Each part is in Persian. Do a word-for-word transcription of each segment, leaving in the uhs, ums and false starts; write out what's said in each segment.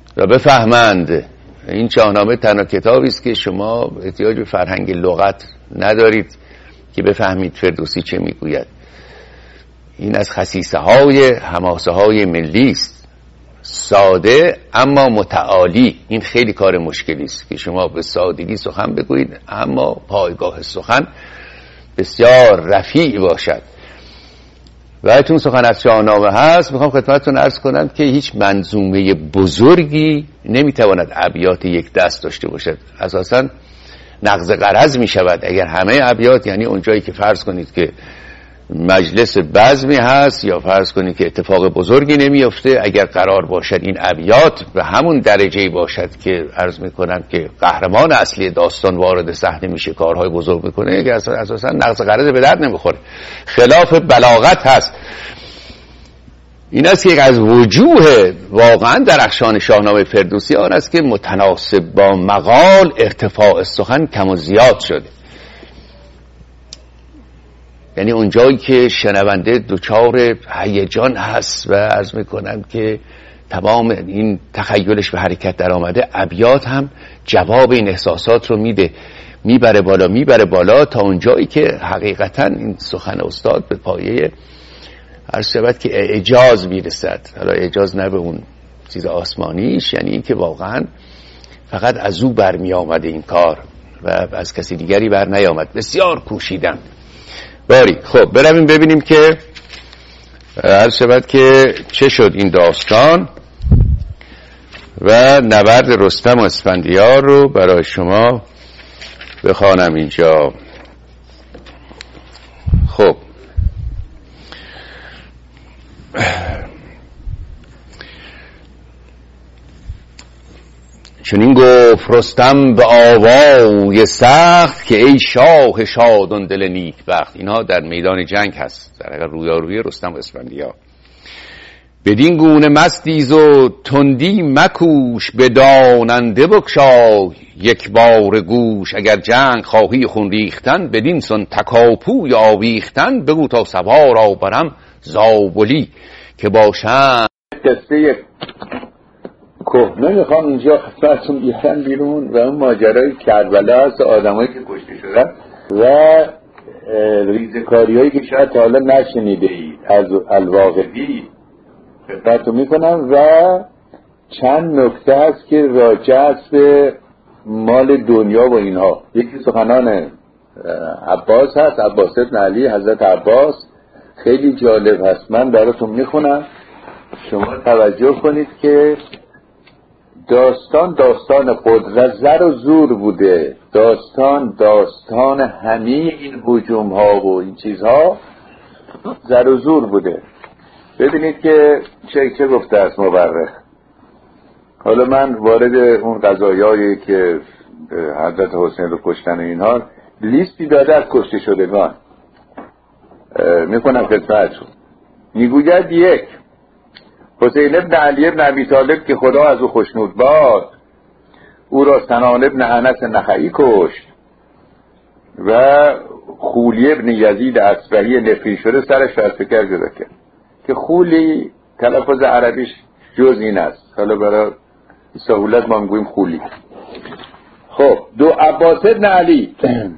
و بفهمند. این شاهنامه تنها کتابی است که شما احتیاج به فرهنگ لغت ندارید که بفهمید فردوسی چه میگوید. این از خصیصه های حماسه های ملی است، ساده اما متعالی. این خیلی کار مشکلی است که شما به سادگی سخن بگویید اما پایگاه سخن بسیار رفیع باشد. و چون سخن از شاهنامه هست، میخوام خدمتتون عرض کنم که هیچ منظومه بزرگی نمیتواند ابیات یک دست داشته باشد. اساساً نقض غرض میشود اگر همه ابیات، یعنی اونجایی که فرض کنید که مجلس بزمی هست یا فرض کنید که اتفاق بزرگی نمیفته، اگر قرار باشد این ابیات به همون درجه‌ای باشد که عرض میکنم که قهرمان اصلی داستان وارد صحنه میشه، کارهای بزرگ میکنه، که اساسا نقض غرض به درد نمیخوره، خلاف بلاغت هست. این است که یک از وجوه واقعا درخشان شاهنامه فردوسی آن است که متناسب با مقال ارتفاع سخن کم و زیاد شده. یعنی اونجایی که شنونده دچار هیجان هست و عرض میکنم که تمام این تخیلش به حرکت در آمده، ابیات هم جواب این احساسات رو میده، میبره بالا میبره بالا تا اونجایی که حقیقتا این سخن استاد به پایه عرض شود که اعجاز میرسد. حالا اعجاز نه به اون چیز آسمانیش، یعنی این که واقعا فقط از او برمی آمده این کار و از کسی دیگری بر نیامد. بسیار کوشیدم. باری خب برویم ببینیم که عرض شود که چه شد این داستان و نبرد رستم و اسفندیار رو برای شما بخوانم اینجا. خب چون این گفت رستم به آوای سخت که ای شاه شادان دل نیک بخت. اینها در میدان جنگ هست، در اگر رویارویی رستم و اسفندیار. بدین گونه مستیز و تندی مکوش، بداننده بگشای یک بار گوش. اگر جنگ خواهی خون ریختن، بدین سن تکاپوی آویختن. بگو تا سوار آورم زابلی که باشن. قصه کهنه میخوام اینجا خدمتتون بیارم بیرون و اون ماجرای کربلا هست، آدمایی که کشته شدن و ریزکاری هایی که شاید تا حالا نشنیده اید از الواقدی خدمتتون میکنم و چند نکته هست که راجع است به مال دنیا و اینها. یکی سخنان عباس هست، عباس ابن علی حضرت عباس، خیلی جالب هست. من براتون میخونم، شما توجه کنید که داستان داستان قدرت زر و زور بوده، داستان داستان همه این هجوم ها و این چیزها زر و زور بوده. ببینید که چه چه گفته است مورخ. حالا من وارد اون قضایایی که حضرت حسین رو کشتن اینها لیستی داده از کشته شدگان میکنم خدمتتون. میگوید یک، حسین ابن علی ابن ابی طالب که خدا از او خوشنود باد، او را سنان ابن انس نخعی کشت و خولی ابن یزید اصبهی نفری شده سرش از فکر جدا کرد. که خولی تلفظ عربیش جز این است، حالا برای سهولت ما میگوییم خولی. خب دو، عباس ابن علی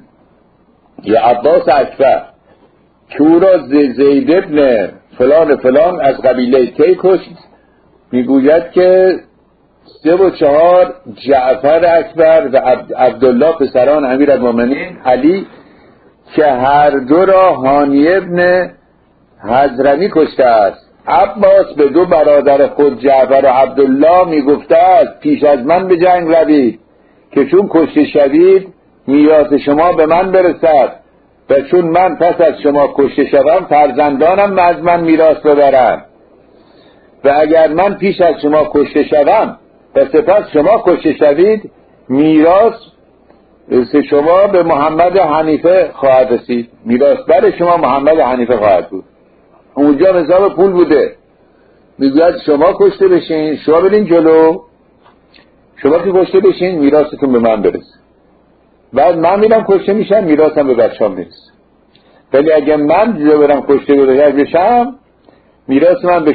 یا عباس اکبر که او را زید ابن فلان فلان از قبیله تی کشت. میگوید که سه و چهار جعفر اکبر و عبد عبدالله پسران امیرالمومنین علی که هر دو را هانی ابن حضرمی کشته است. عباس به دو برادر خود جعفر و عبدالله میگفته است پیش از من به جنگ روید که چون کشته شوید میراث شما به من برسد و چون من پس از شما کشته شوم فرزندانم از من میراث ببرند و اگر من پیش از شما کشته شوم و سپس شما کشته شوید میراث شما به محمد حنیفه خواهد رسید، میراث بر شما محمد حنیفه خواهد بود. اونجا حساب پول بوده. میگوید شما کشته بشین، شما برین جلو، شما که کشته بشین میراثتون به من برسه، بعد من میرم کشته میشم میراثم به بچه‌ام میرسه. ولی اگه من جلو برم کشته بشم میراث من به